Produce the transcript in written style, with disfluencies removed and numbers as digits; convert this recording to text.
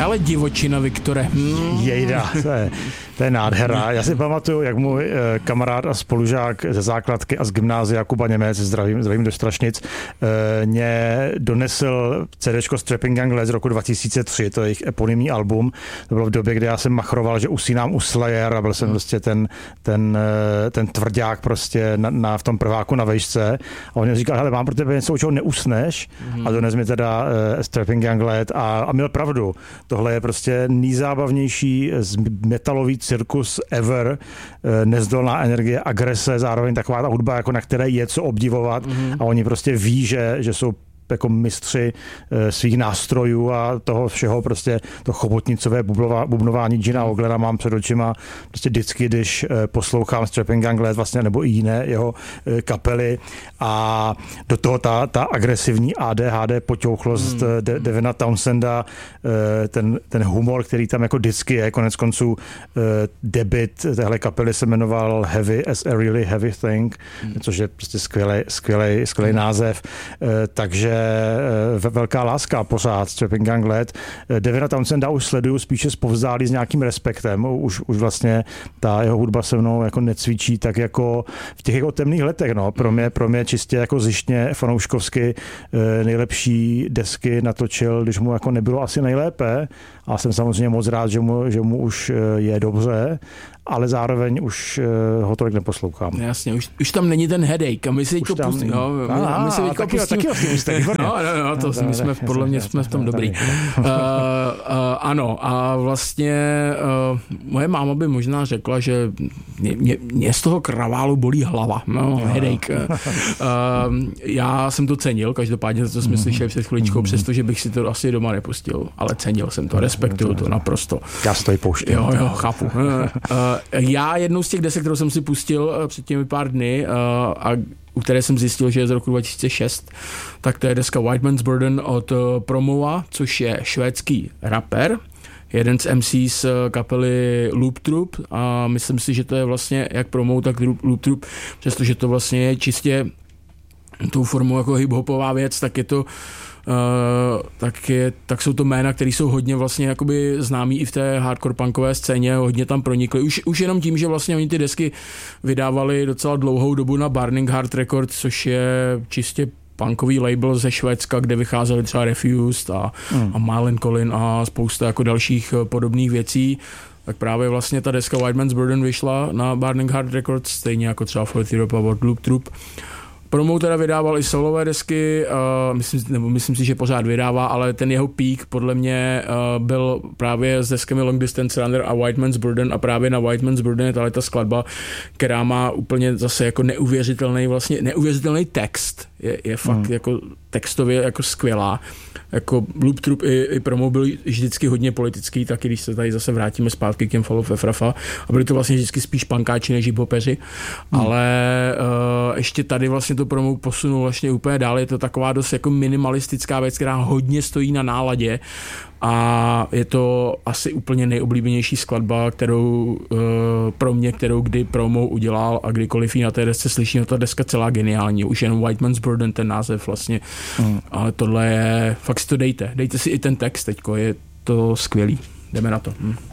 Ale divočina, Viktore. Jejda, to je nádhera. Já si pamatuju, jak můj kamarád a spolužák ze základky a z gymnázia Kuba Němec, zdravím do Strašnic, mě donesl CDčko Strapping Young Lad z roku 2003, to je jejich eponymní album. To bylo v době, kdy já jsem machroval, že usínám u Slayer a byl jsem prostě ten tvrdák prostě v tom prváku na vejšce. A on mi říkal, hele, mám pro tebe něco, o čeho neusneš. A dones mi teda Strapping Young Lad a měl pravdu. Tohle je prostě nejzábavnější metalový cirkus ever, nezdolná energie, agrese, zároveň taková ta hudba, jako na které je co obdivovat a oni prostě ví, že jsou jako mistři svých nástrojů a toho všeho, prostě to chobotnicové bubnování Gina Oglena mám před očima prostě vždycky, když poslouchám Strapping Young Lad vlastně, nebo i jiné jeho kapely a do toho ta agresivní ADHD poťouchlost Devina Townsenda, ten humor, který tam jako vždycky je, konec konců debut téhle kapely se jmenoval Heavy as a Really Heavy Thing, což je prostě skvělý název, takže velká láska pořád Strapping Young Lad. Devina Townsenda už sleduju spíše zpovzdálí s nějakým respektem. Už vlastně ta jeho hudba se mnou jako necvičí tak jako v těch jako temných letech. No. Pro mě čistě jako zjištně fanouškovsky nejlepší desky natočil, když mu jako nebylo asi nejlépe. A jsem samozřejmě moc rád, že mu už je dobře, ale zároveň už ho tolik neposlouchám. Jasně, už tam není ten headache a my si teďko pustíme. My jsme podle mě jsme v tom dobrý. Ano, a vlastně moje máma by možná řekla, že mě z toho kraválu bolí hlava. Headache. Já jsem to cenil, každopádně to jsme slyšeli před chviličkou, přestože bych si to asi doma nepustil, ale cenil jsem to, respektuju to naprosto. Já si to i pouštím. Jo, chápu. Já jednou z těch desek, kterou jsem si pustil před těmi pár dny a u které jsem zjistil, že je z roku 2006, tak to je deska White Man's Burden od Promoa, což je švédský rapper, jeden z MC z kapely Loop Troop a myslím si, že to je vlastně jak Promo, tak Loop Troop, přestože to vlastně je čistě tou formou jako hip-hopová věc, tak je to tak jsou to jména, které jsou hodně vlastně jakoby známí i v té hardcore punkové scéně, hodně tam pronikly. Už jenom tím, že vlastně oni ty desky vydávali docela dlouhou dobu na Burning Heart Records, což je čistě punkový label ze Švédska, kde vycházely třeba Refused a Marlon Collin a spousta jako dalších podobných věcí. Tak právě vlastně ta deska White Man's Burden vyšla na Burning Heart Records, stejně jako třeba Fourth Europe od Loop Troop. Promo teda vydával i solové desky, myslím si, že pořád vydává, ale ten jeho peak podle mě byl právě s deskami Long Distance Runner a White Man's Burden a právě na White Man's Burden je ta skladba, která má úplně zase jako neuvěřitelný text. Je fakt jako textově jako skvělá. Jako Loop Troop i Promo byl vždycky hodně politický, taky když se tady zase vrátíme zpátky k těm Fall of Efrafa a byli to vlastně vždycky spíš punkáči než hiphopeři, ale ještě tady vlastně to Promo posunul vlastně úplně dál, je to taková dost jako minimalistická věc, která hodně stojí na náladě a je to asi úplně nejoblíbenější skladba, kterou pro mě, kterou kdy Promo udělal a kdykoliv ji na té desce slyším, ta deska celá geniální, už jenom White Man's Burden, ten název vlastně, ale tohle je, fakt si to dejte si i ten text teďko, je to skvělý, jdeme na to.